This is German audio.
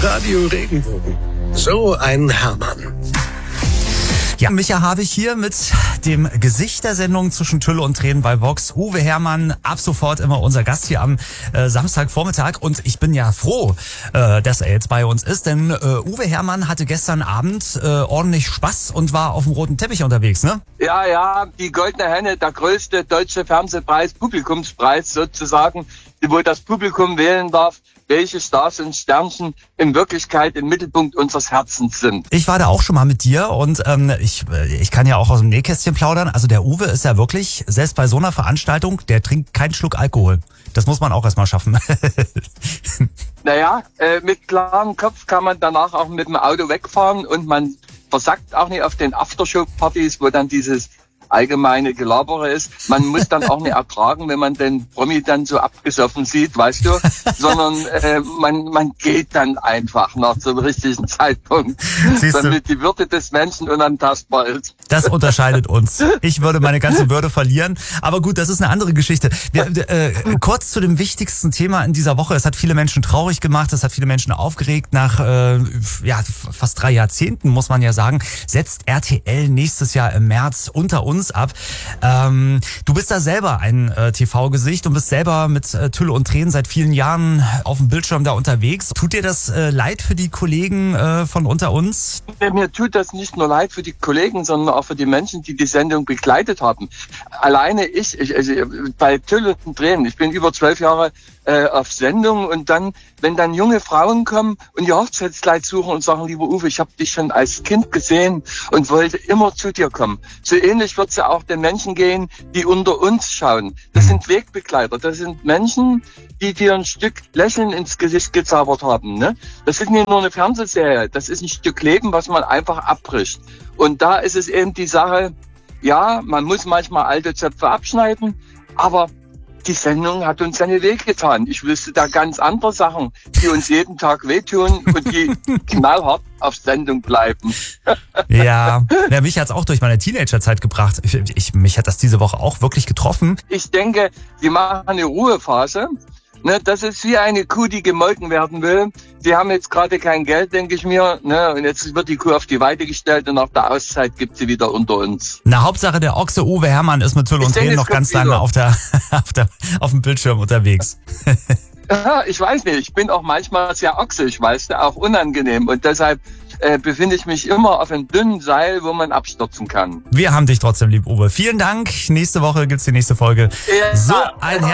Radio Regenbogen. So ein Hermann. Ja, Micha habe ich hier mit dem Gesicht der Sendung zwischen Tülle und Tränen bei Vox. Uwe Hermann, ab sofort immer unser Gast hier am Samstagvormittag. Und ich bin ja froh, dass er jetzt bei uns ist, denn Uwe Hermann hatte gestern Abend ordentlich Spaß und war auf dem roten Teppich unterwegs, ne? Ja, die Goldene Henne, der größte deutsche Fernsehpreis, Publikumspreis sozusagen, wo das Publikum wählen darf, welche Stars und Sternchen in Wirklichkeit im Mittelpunkt unseres Herzens sind. Ich war da auch schon mal mit dir und ich kann ja auch aus dem Nähkästchen plaudern. Also der Uwe ist ja wirklich, selbst bei so einer Veranstaltung, der trinkt keinen Schluck Alkohol. Das muss man auch erstmal schaffen. Naja, mit klarem Kopf kann man danach auch mit dem Auto wegfahren und man versackt auch nicht auf den Aftershow-Partys, wo dann dieses allgemeine Gelabere ist. Man muss dann auch nicht ertragen, wenn man den Promi dann so abgesoffen sieht, weißt du, sondern man geht dann einfach nach zum richtigen Zeitpunkt, damit die Würde des Menschen unantastbar ist. Das unterscheidet uns. Ich würde meine ganze Würde verlieren. Aber gut, das ist eine andere Geschichte. Kurz zu dem wichtigsten Thema in dieser Woche. Es hat viele Menschen traurig gemacht, es hat viele Menschen aufgeregt. Nach fast 3 Jahrzehnten, muss man ja sagen, setzt RTL nächstes Jahr im März Unter uns ab. Du bist da selber ein TV-Gesicht und bist selber mit Tülle und Tränen seit vielen Jahren auf dem Bildschirm da unterwegs. Tut dir das leid für die Kollegen von Unter uns? Mir tut das nicht nur leid für die Kollegen, sondern auch für die Menschen, die die Sendung begleitet haben. Alleine ich bei Tülle und Tränen, ich bin über 12 Jahre auf Sendung und dann, wenn dann junge Frauen kommen und ihr Hochzeitskleid suchen und sagen, lieber Uwe, ich habe dich schon als Kind gesehen und wollte immer zu dir kommen. So ähnlich wird es ja auch den Menschen gehen, die Unter uns schauen. Das sind Wegbegleiter, das sind Menschen, die dir ein Stück Lächeln ins Gesicht gezaubert haben. Ne? Das ist nicht nur eine Fernsehserie, das ist ein Stück Leben, was man einfach abbricht. Und da ist es eben die Sache, ja, man muss manchmal alte Zöpfe abschneiden, aber die Sendung hat uns seine Wege getan. Ich wüsste da ganz andere Sachen, die uns jeden Tag wehtun und die knallhart auf Sendung bleiben. Ja, mich hat's auch durch meine Teenagerzeit gebracht. Mich hat das diese Woche auch wirklich getroffen. Ich denke, sie machen eine Ruhephase. Ne, das ist wie eine Kuh, die gemolken werden will. Sie haben jetzt gerade kein Geld, denke ich mir. Ne, und jetzt wird die Kuh auf die Weide gestellt und nach der Auszeit gibt sie wieder unter uns. Na, Hauptsache der Ochse Uwe Hermann ist mit Tülle und Tränen noch ganz lange auf dem Bildschirm unterwegs. Ja, ich weiß nicht, ich bin auch manchmal sehr ochsig, weißt du, auch unangenehm. Und deshalb befinde ich mich immer auf einem dünnen Seil, wo man abstürzen kann. Wir haben dich trotzdem lieb, Uwe. Vielen Dank. Nächste Woche gibt's die nächste Folge. Ja, so ein